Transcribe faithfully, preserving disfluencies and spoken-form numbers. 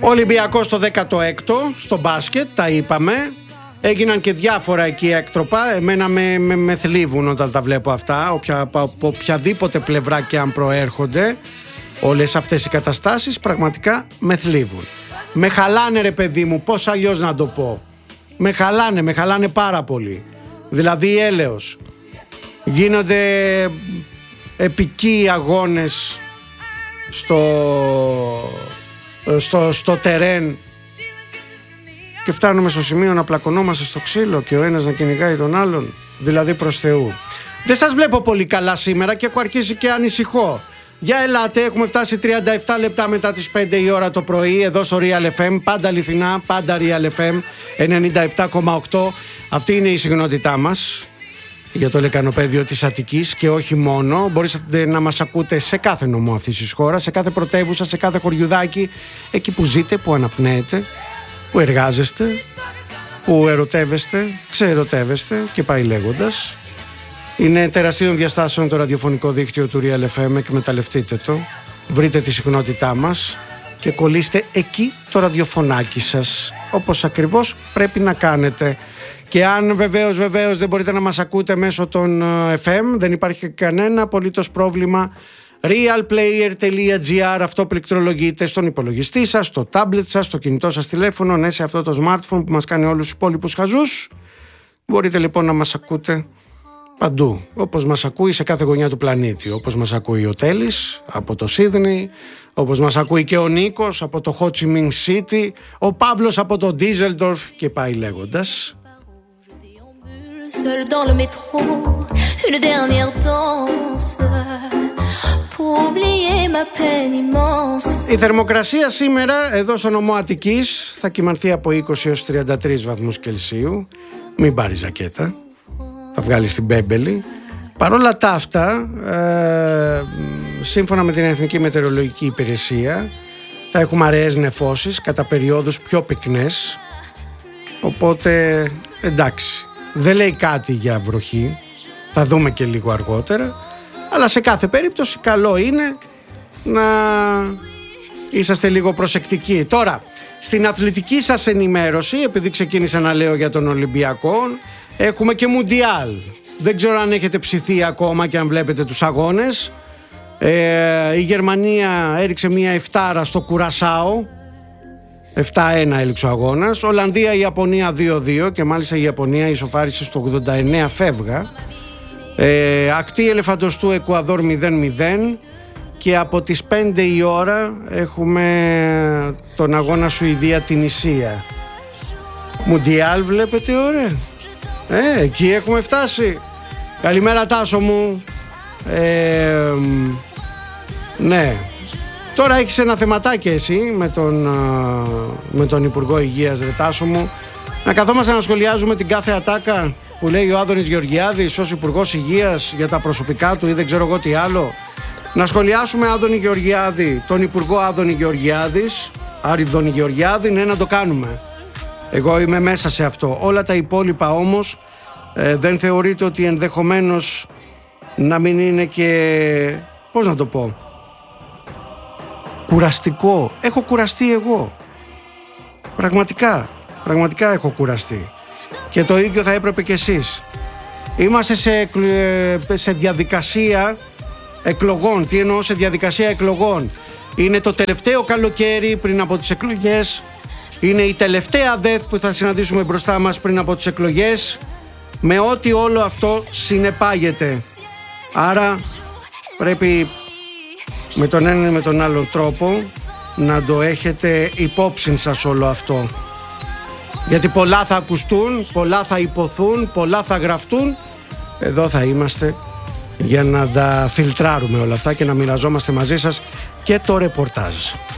Ολυμπιακός στο δέκατο έκτο στο μπάσκετ, τα είπαμε. Έγιναν και διάφορα εκεί έκτροπα. Εμένα με, με, με θλίβουν όταν τα βλέπω αυτά, οποια, από οποιαδήποτε πλευρά και αν προέρχονται. Όλες αυτές οι καταστάσεις πραγματικά με θλίβουν. Με χαλάνε ρε παιδί μου, πώς αλλιώς να το πω. Με χαλάνε, με χαλάνε πάρα πολύ. Δηλαδή έλεος. Γίνονται επικοί αγώνες στο, στο, στο τερέν και φτάνουμε στο σημείο να πλακωνόμαστε στο ξύλο και ο ένας να κυνηγάει τον άλλον. Δηλαδή προς Θεού. Δεν σας βλέπω πολύ καλά σήμερα και έχω αρχίσει και ανησυχώ. Για ελάτε, έχουμε φτάσει τριάντα επτά λεπτά μετά τις πέντε η ώρα το πρωί εδώ στο Real εφ εμ, πάντα αληθινά, πάντα Real εφ εμ ενενήντα επτά κόμμα οκτώ. Αυτή είναι η συγνότητά μας για το λεκανοπέδιο της Αττικής και όχι μόνο. Μπορείτε να μας ακούτε σε κάθε νομό αυτής της χώρας, σε κάθε πρωτεύουσα, σε κάθε χωριουδάκι, εκεί που ζείτε, που αναπνέετε, που εργάζεστε, που ερωτεύεστε, ξεερωτεύεστε και πάει λέγοντας. Είναι τεραστίων διαστάσεων το ραδιοφωνικό δίκτυο του Real εφ εμ, εκμεταλλευτείτε το, βρείτε τη συχνότητά μας και κολλήστε εκεί το ραδιοφωνάκι σας, όπως ακριβώς πρέπει να κάνετε. Και αν βεβαίως βεβαίως δεν μπορείτε να μας ακούτε μέσω των εφ εμ, δεν υπάρχει κανένα απολύτως πρόβλημα. realplayer.gr, αυτό πληκτρολογείτε στον υπολογιστή σας, στο τάμπλετ σας, στο κινητό σας τηλέφωνο, ναι, σε αυτό το smartphone που μας κάνει όλους τους υπόλοιπους χαζούς. Μπορείτε λοιπόν να μας ακούτε παντού, όπως μας ακούει σε κάθε γωνιά του πλανήτη. Όπως μας ακούει ο Τέλης από το Σίδνεϊ, όπως μας ακούει και ο Νίκος από το Ho Chi Minh City, ο Παύλος από το Ντίζελντορφ και πάει λέγοντας. Η θερμοκρασία σήμερα εδώ στο νομό Αττικής θα κυμανθεί από είκοσι έως τριάντα τρεις βαθμούς Κελσίου. Μην πάρει ζακέτα, θα βγάλεις την μπέμπελη. Παρ' όλα τα αυτά, ε, σύμφωνα με την Εθνική Μετεωρολογική Υπηρεσία, θα έχουμε αραιές νεφώσεις κατά περιόδους πιο πυκνές. Οπότε εντάξει, δεν λέει κάτι για βροχή, θα δούμε και λίγο αργότερα. Αλλά σε κάθε περίπτωση καλό είναι να είσαστε λίγο προσεκτικοί. Τώρα, στην αθλητική σας ενημέρωση, επειδή ξεκίνησα να λέω για τον Ολυμπιακό, έχουμε και Μουντιάλ. Δεν ξέρω αν έχετε ψηθεί ακόμα και αν βλέπετε τους αγώνες. Ε, η Γερμανία έριξε μια εφτάρα στο Κουρασάο. επτά ένα έληξε ο αγώνας. Ολλανδία-Ιαπωνία δύο δύο και μάλιστα η Ιαπωνία ισοφάρισε στο ογδόντα εννέα φεύγα. Ε, ακτή Ελεφαντοστού Εκουαδόρ μηδέν μηδέν και από τις πέντε η ώρα έχουμε τον αγώνα Σουηδία-Τινησία. Μουντιάλ βλέπετε, ωραία. Ε, εκεί έχουμε φτάσει. Καλημέρα Τάσο μου. ε, Ναι. Τώρα έχεις ένα θεματάκι εσύ με τον, με τον Υπουργό Υγείας, ρε Τάσο μου. Να καθόμαστε να σχολιάζουμε την κάθε ατάκα που λέει ο Άδωνης Γεωργιάδης ως Υπουργός Υγείας για τα προσωπικά του ή δεν ξέρω εγώ τι άλλο. Να σχολιάσουμε Άδωνη Γεωργιάδη, τον Υπουργό Άδωνη Γεωργιάδης, Άρηδονη Γεωργιάδη, ναι, να το κάνουμε. Εγώ είμαι μέσα σε αυτό. Όλα τα υπόλοιπα όμως ε, δεν θεωρείτε ότι ενδεχομένως να μην είναι και, πώς να το πω, κουραστικό? Έχω κουραστεί εγώ. Πραγματικά, πραγματικά έχω κουραστεί. Και το ίδιο θα έπρεπε κι εσείς. Είμαστε σε, σε διαδικασία εκλογών. Τι εννοώ σε διαδικασία εκλογών? Είναι το τελευταίο καλοκαίρι πριν από τις εκλογές. Είναι η τελευταία ΔΕΘ που θα συναντήσουμε μπροστά μας πριν από τις εκλογές, με ό,τι όλο αυτό συνεπάγεται. Άρα πρέπει με τον έναν ή με τον άλλο τρόπο να το έχετε υπόψη σας όλο αυτό. Γιατί πολλά θα ακουστούν, πολλά θα υποθούν, πολλά θα γραφτούν. Εδώ θα είμαστε για να τα φιλτράρουμε όλα αυτά και να μοιραζόμαστε μαζί σας και το ρεπορτάζ.